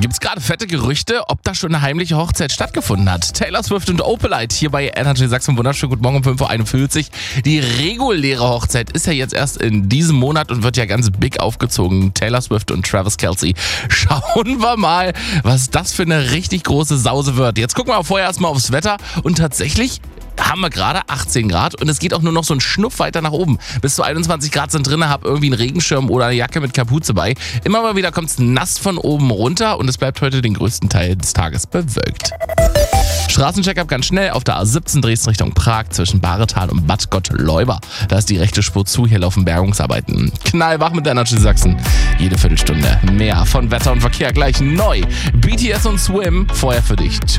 Gibt's gerade fette Gerüchte, ob da schon eine heimliche Hochzeit stattgefunden hat? Taylor Swift und Opalite hier bei Energy Sachsen. Wunderschönen guten Morgen um 5.41 Uhr. Die reguläre Hochzeit ist ja jetzt erst in diesem Monat und wird ja ganz big aufgezogen. Taylor Swift und Travis Kelce. Schauen wir mal, was das für eine richtig große Sause wird. Jetzt gucken wir vorher erstmal aufs Wetter und tatsächlich haben wir gerade 18 Grad und es geht auch nur noch so ein Schnuff weiter nach oben. Bis zu 21 Grad sind drin, hab irgendwie einen Regenschirm oder eine Jacke mit Kapuze bei. Immer mal wieder kommt es nass von oben runter und es bleibt heute den größten Teil des Tages bewölkt. Straßencheck-up ganz schnell auf der A17 Dresden Richtung Prag zwischen Bahretal und Bad Gottleuba. Da ist die rechte Spur zu, hier laufen Bergungsarbeiten. Knallwach mit Energy Sachsen. Jede Viertelstunde mehr von Wetter und Verkehr gleich neu. BTS und Swim, vorher für dich.